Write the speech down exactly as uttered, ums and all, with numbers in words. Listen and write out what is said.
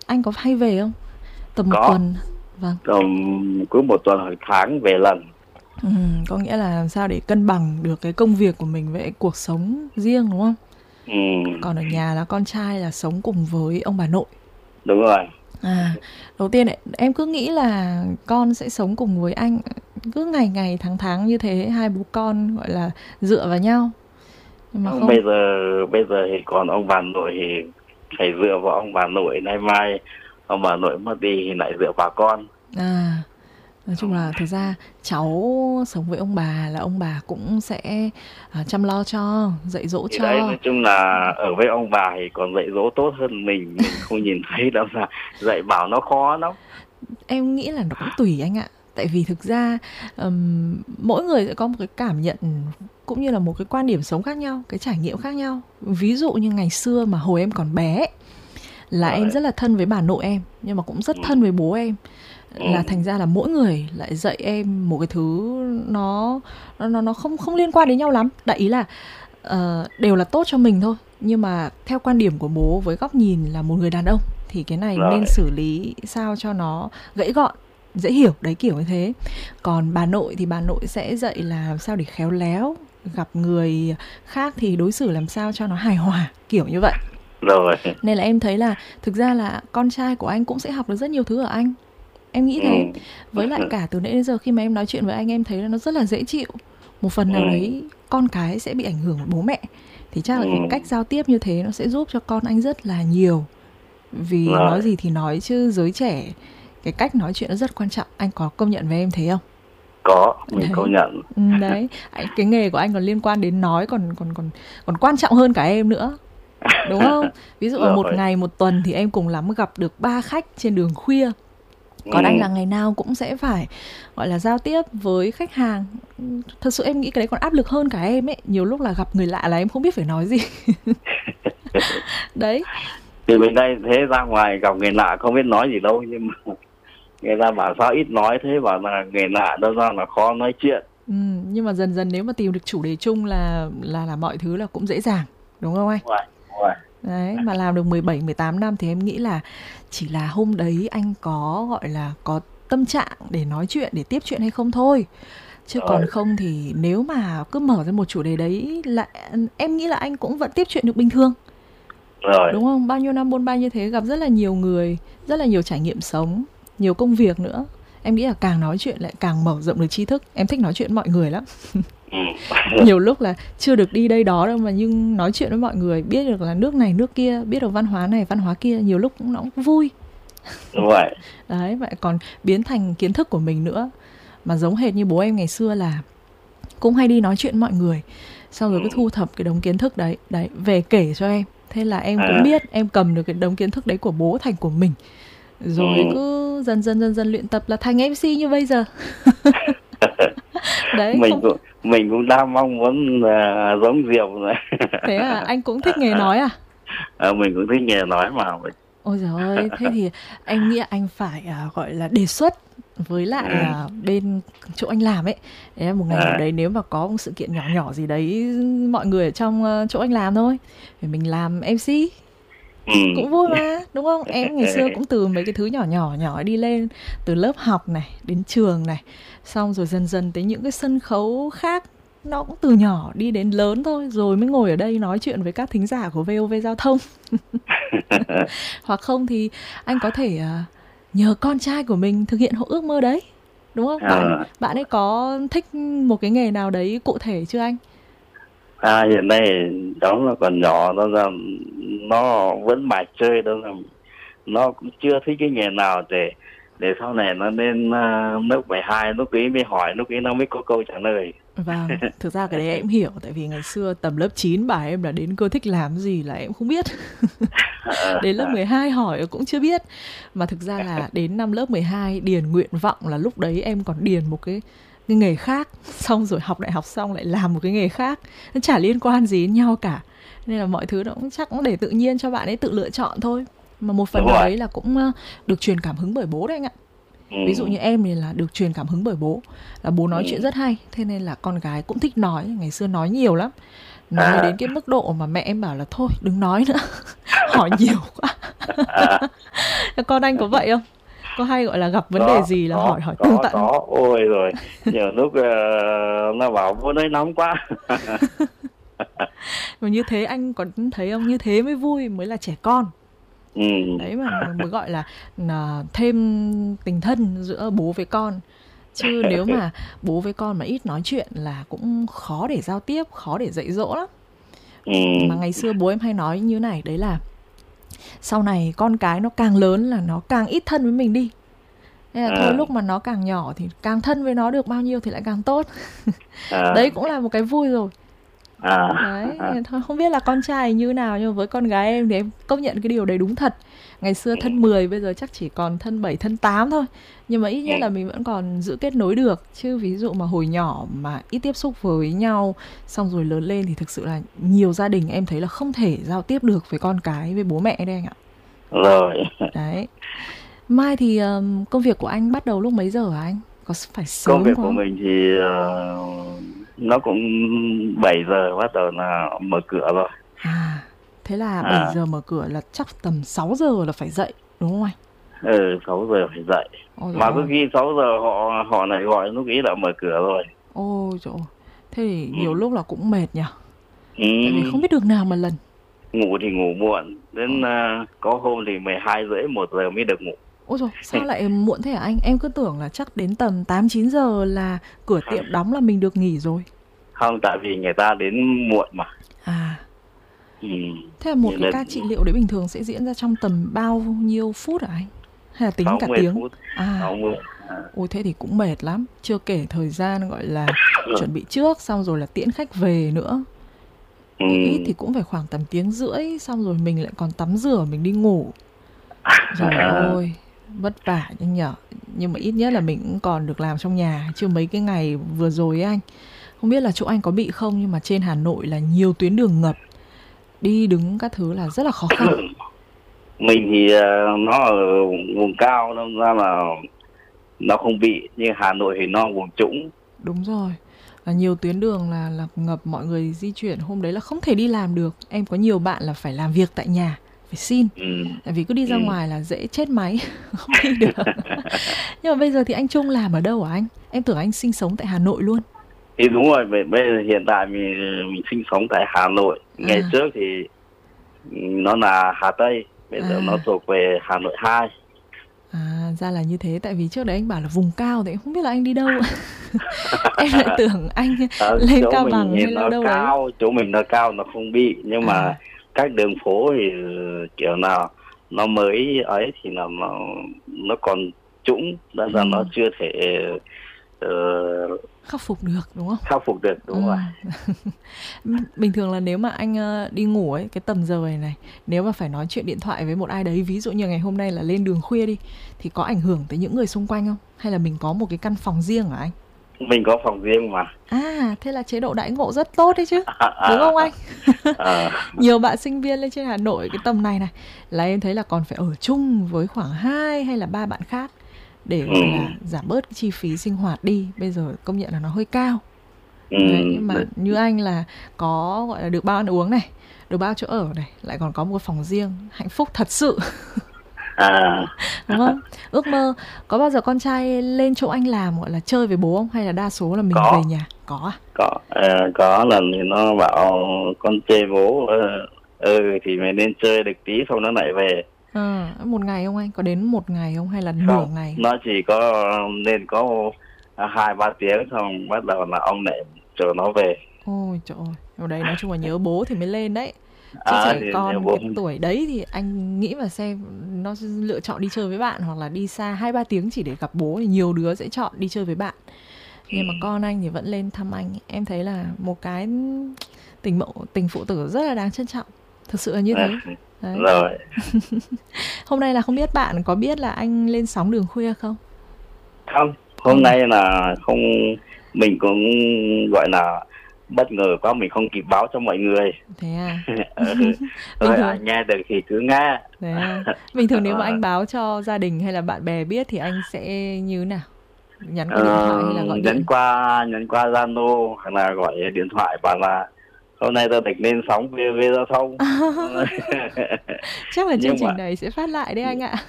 anh có hay về không? Tầm một Có, tuần? Vâng. tầm cứ một tuần hoặc tháng về lần. Ừ, có nghĩa là làm sao để cân bằng được cái công việc của mình với cuộc sống riêng đúng không? Ừ, Còn ở nhà là con trai là sống cùng với ông bà nội. đúng rồi. À, đầu tiên ấy, em cứ nghĩ là con sẽ sống cùng với anh cứ ngày ngày tháng tháng như thế, hai bố con gọi là dựa vào nhau. Nhưng mà Không, không. bây giờ bây giờ thì còn ông bà nội thì phải dựa vào ông bà nội, nay mai ông bà nội mất đi thì lại dựa vào con. À, nói chung là thực ra cháu sống với ông bà là ông bà cũng sẽ à, chăm lo cho, dạy dỗ Thì đấy, cho. nói chung là ở với ông bà thì còn dạy dỗ tốt hơn mình mình không nhìn thấy đâu, là dạy bảo nó khó lắm. Em nghĩ là nó cũng tùy anh ạ. Tại vì thực ra ừm, mỗi người sẽ có một cái cảm nhận cũng như là một cái quan điểm sống khác nhau, cái trải nghiệm khác nhau. Ví dụ như ngày xưa mà hồi em còn bé là em Rồi. rất là thân với bà nội em, nhưng mà cũng rất Ừ. thân với bố em. Ừ. Là thành ra là mỗi người lại dạy em một cái thứ nó nó nó nó không không liên quan đến nhau lắm. Đại ý là ờ, đều là tốt cho mình thôi, nhưng mà theo quan điểm của bố với góc nhìn là một người đàn ông thì cái này Rồi. nên xử lý sao cho nó gãy gọn, dễ hiểu, đấy kiểu như thế. Còn bà nội thì bà nội sẽ dạy là làm sao để khéo léo, gặp người khác thì đối xử làm sao cho nó hài hòa, kiểu như vậy. Rồi. Nên là em thấy là thực ra là con trai của anh cũng sẽ học được rất nhiều thứ ở anh. Em nghĩ Ừ. thế. Với lại cả từ nãy đến giờ khi mà em nói chuyện với anh, em thấy là nó rất là dễ chịu. Một phần nào Ừ. đấy con cái sẽ bị ảnh hưởng bởi bố mẹ, thì chắc là Ừ. cái cách giao tiếp như thế nó sẽ giúp cho con anh rất là nhiều. Vì Rồi. nói gì thì nói chứ giới trẻ cái cách nói chuyện nó rất quan trọng. Anh có công nhận với em thế không? Có, mình Đấy. công nhận. Ừ, đấy. Anh- Cái nghề của anh còn liên quan đến nói, còn còn còn còn quan trọng hơn cả em nữa. Đúng không? Ví dụ là một Rồi. ngày một tuần thì em cùng lắm gặp được ba khách trên đường khuya. Còn Ừ. anh là ngày nào cũng sẽ phải gọi là giao tiếp với khách hàng. Thật sự em nghĩ cái đấy còn áp lực hơn cả em ấy. Nhiều lúc là gặp người lạ là em không biết phải nói gì. Đấy. Thì bên đây thế ra ngoài gặp người lạ không biết nói gì đâu, nhưng mà người ta bảo sao ít nói, thế bảo là người lạ đâu ra là khó nói chuyện. Ừ, nhưng mà dần dần nếu mà tìm được chủ đề chung là là là mọi thứ là cũng dễ dàng, đúng không anh? Đúng rồi, đúng rồi. Đấy, mà làm được mười bảy mười tám năm thì em nghĩ là chỉ là hôm đấy anh có gọi là có tâm trạng để nói chuyện, để tiếp chuyện hay không thôi. Chứ Rồi. còn không thì nếu mà cứ mở ra một chủ đề đấy là em nghĩ là anh cũng vẫn tiếp chuyện được bình thường. Rồi. Đúng không? Bao nhiêu năm bôn ba như thế, gặp rất là nhiều người, rất là nhiều trải nghiệm sống, nhiều công việc nữa. Em nghĩ là càng nói chuyện lại càng mở rộng được tri thức. Em thích nói chuyện với mọi người lắm. Ừ. Nhiều lúc là chưa được đi đây đó đâu mà nhưng nói chuyện với mọi người, biết được là nước này nước kia, biết được văn hóa này văn hóa kia, nhiều lúc cũng nó cũng vui. Đúng vậy. Đấy, vậy còn biến thành kiến thức của mình nữa. Mà giống hệt như bố em ngày xưa là cũng hay đi nói chuyện với mọi người, xong rồi cứ thu thập cái đống kiến thức đấy, đấy về kể cho em. Thế là em cũng À. biết, em cầm được cái đống kiến thức đấy của bố thành của mình. Rồi Ừ. cứ dần dần dần dần luyện tập là thành em xê như bây giờ. Đấy, mình không. cũng mình cũng đang mong muốn là giống Diệu này. Thế à, anh cũng thích nghề nói à? À, mình cũng thích nghề nói mà. Ôi giời ơi, thế thì anh nghĩ anh phải à, gọi là đề xuất với lại Ừ. à, bên chỗ anh làm ấy. Đấy là một ngày À. nào đấy nếu mà có một sự kiện nhỏ nhỏ gì đấy, mọi người ở trong à, chỗ anh làm thôi, thì mình làm em xê. Ừ. Cũng vui mà, đúng không? Em ngày xưa cũng từ mấy cái thứ nhỏ nhỏ nhỏ đi lên, từ lớp học này, đến trường này, xong rồi dần dần tới những cái sân khấu khác. Nó cũng từ nhỏ đi đến lớn thôi, rồi mới ngồi ở đây nói chuyện với các thính giả của vê o vê Giao thông. Hoặc không thì anh có thể à, nhờ con trai của mình thực hiện hộ ước mơ đấy, đúng không? Bạn À. bạn ấy có thích một cái nghề nào đấy cụ thể chưa anh? À, hiện nay cháu nó còn nhỏ, nó là nó vẫn mải chơi, đó là nó cũng chưa thích cái nghề nào, để để sau này nó lên uh, lớp mười hai lúc ấy mới hỏi, lúc ấy nó mới có câu trả lời. Vâng, thực ra cái đấy em hiểu. Tại vì ngày xưa tầm lớp chín bà em là đến cơ thích làm gì là em không biết. Đến lớp mười hai hỏi cũng chưa biết. Mà thực ra là đến năm lớp mười hai điền nguyện vọng là lúc đấy em còn điền một cái, cái nghề khác. Xong rồi học đại học xong lại làm một cái nghề khác. Nó chả liên quan gì đến nhau cả. Nên là mọi thứ nó cũng chắc cũng để tự nhiên cho bạn ấy tự lựa chọn thôi. Mà một phần Đúng nào rồi. đấy là cũng uh, được truyền cảm hứng bởi bố đấy anh ạ. Ừ. Ví dụ như em thì là được truyền cảm hứng bởi bố, là bố nói Ừ. chuyện rất hay, thế nên là con gái cũng thích nói. Ngày xưa nói nhiều lắm, Nói À. đến cái mức độ mà mẹ em bảo là thôi đừng nói nữa, hỏi nhiều quá. À. Con anh có vậy không? Có hay gọi là gặp vấn đề có gì là có hỏi hỏi tường có tận không? có ôi rồi nhiều lúc ờ, nó bảo bố nói nóng quá. Mà như thế anh có thấy không? Như thế mới vui, mới là trẻ con. Ừ. Đấy mà mới gọi là, là thêm tình thân giữa bố với con. Chứ nếu mà bố với con mà ít nói chuyện là cũng khó để giao tiếp, khó để dạy dỗ lắm. Ừ. Mà ngày xưa bố em hay nói như này, đấy là sau này con cái nó càng lớn là nó càng ít thân với mình đi. Nên là À. thôi lúc mà nó càng nhỏ thì càng thân với nó được bao nhiêu thì lại càng tốt. À. Đấy cũng là một cái vui rồi. À. Đấy, À. thôi không biết là con trai như nào, nhưng mà với con gái em thì em công nhận cái điều đấy đúng thật. Ngày xưa thân mười, bây giờ chắc chỉ còn thân bảy, thân tám thôi. Nhưng mà ít nhất là mình vẫn còn giữ kết nối được. Chứ ví dụ mà hồi nhỏ mà ít tiếp xúc với nhau, xong rồi lớn lên thì thực sự là nhiều gia đình em thấy là không thể giao tiếp được với con cái, với bố mẹ đây anh ạ. Rồi. Đấy. Mai thì um, công việc của anh bắt đầu lúc mấy giờ hả anh? Có phải sớm Công việc quá của không? mình thì ờ, nó cũng bảy giờ bắt đầu là mở cửa rồi. À, thế là bảy À. giờ mở cửa là chắc tầm sáu giờ là phải dậy, đúng không anh? Ừ, sáu giờ phải dậy. Ôi Mà dồi có ôi, khi sáu giờ họ họ lại gọi lúc ý là mở cửa rồi. ôi dồi ôi. Thế thì Ừ. nhiều lúc là cũng mệt nhỉ? Ừ. Tại vì không biết đường nào mà lần. Ngủ thì ngủ muộn, đến ờ, có hôm thì mười hai rưỡi một giờ mới được ngủ. Ôi dồi, sao lại muộn thế hả anh? Em cứ tưởng là chắc đến tầm tám chín giờ là cửa tiệm đóng là mình được nghỉ rồi. Không, tại vì người ta đến muộn mà. À, Ừ. thế là một Nên cái là ca trị liệu đấy bình thường sẽ diễn ra trong tầm bao nhiêu phút hả anh? Hay là tính cả sáu mươi tiếng? phút. À, sáu mươi. À. ôi thế thì cũng mệt lắm. Chưa kể thời gian gọi là chuẩn bị trước, xong rồi là tiễn khách về nữa. Ừ. Ít thì cũng phải khoảng tầm tiếng rưỡi, xong rồi mình lại còn tắm rửa, mình đi ngủ. Trời À. ơi, vất vả nhưng nhở. Nhưng mà ít nhất là mình cũng còn được làm trong nhà. Chứ mấy cái ngày vừa rồi ấy anh, không biết là chỗ anh có bị không, nhưng mà trên Hà Nội là nhiều tuyến đường ngập, đi đứng các thứ là rất là khó khăn. Mình thì ờ, nó ở vùng cao nên ra là nó không bị, nhưng Hà Nội thì nó vùng trũng. Đúng rồi, là nhiều tuyến đường là, là ngập, mọi người di chuyển hôm đấy là không thể đi làm được. Em có nhiều bạn là phải làm việc tại nhà, phải xin. Ừ. Tại vì cứ đi ra Ừ. ngoài là dễ chết máy, không đi được. Nhưng mà bây giờ thì anh Trung làm ở đâu hả anh? Em tưởng anh sinh sống tại Hà Nội luôn. Thì đúng rồi, bây bây giờ hiện tại mình mình sinh sống tại Hà Nội. Ngày À. trước thì nó là Hà Tây, bây giờ À. nó thuộc về Hà Nội hai. À, ra là như thế. Tại vì trước đấy anh bảo là vùng cao thì em không biết là anh đi đâu. Em lại tưởng anh Ở lên chỗ Cao mình Bằng thì hay là nó đâu đấy. cao, chỗ mình nó cao nó không bị, nhưng mà À. các đường phố thì kiểu nào nó mới ấy thì là nó nó còn trũng, nên là Ừ. nó chưa thể ờ, Khắc phục được đúng không? khắc phục được, đúng Ừ. rồi. Bình thường là nếu mà anh ờ, đi ngủ ấy, cái tầm giờ này này, nếu mà phải nói chuyện điện thoại với một ai đấy, ví dụ như ngày hôm nay là lên đường khuya đi, thì có ảnh hưởng tới những người xung quanh không? Hay là mình có một cái căn phòng riêng hả anh? Mình có phòng riêng mà. À, thế là chế độ đãi ngộ rất tốt đấy chứ, đúng không anh? À. Nhiều bạn sinh viên lên trên Hà Nội cái tầm này này là em thấy là còn phải ở chung với khoảng hai hay là ba bạn khác để gọi là giảm bớt cái chi phí sinh hoạt đi. Bây giờ công nhận là nó hơi cao. Ừ. Đấy, nhưng mà như anh là có gọi là được bao ăn uống này, được bao chỗ ở này, lại còn có một phòng riêng, hạnh phúc thật sự. À. Đúng không? Ước mơ có bao giờ con trai lên chỗ anh làm gọi là chơi với bố không, hay là đa số là mình Có. về nhà? Có à? Có, ờ, có lần thì nó bảo con chê bố, ờ, ừ thì mày nên chơi được tí xong nó lại về. Ờ, một ngày không anh? Có đến một ngày không hay là nửa Không, ngày? nó chỉ có nên có hai ba tiếng xong bắt đầu là ông lại chờ nó về. Ôi trời ơi, ở đây nói chung là nhớ bố thì mới lên đấy. Chứ À, trẻ thì con bố. cái tuổi đấy thì anh nghĩ mà xem nó lựa chọn đi chơi với bạn hoặc là đi xa hai ba tiếng chỉ để gặp bố, thì nhiều đứa sẽ chọn đi chơi với bạn. Nhưng mà con anh thì vẫn lên thăm anh. Em thấy là một cái tình mẫu, tình phụ tử rất là đáng trân trọng. Thực sự là như thế. Đấy. Rồi. Hôm nay là không biết bạn có biết là anh lên sóng đường khuya không? Không, hôm Ừ. nay là không, mình cũng gọi là bất ngờ quá, mình không kịp báo cho mọi người. Thế à? Ừ. Bình Rồi thường. ai nghe được thì cứ nghe. Thế à? Bình thường nếu mà Ờ. anh báo cho gia đình hay là bạn bè biết thì anh sẽ như nào? Nhắn qua điện Ờ, thoại hay là gọi nhắn điện? qua nhắn qua Zalo hoặc là gọi điện thoại, bảo là hôm nay tôi định lên sóng vê vê giao thông. Chắc là chương Nhưng trình mà này sẽ phát lại đấy anh ạ.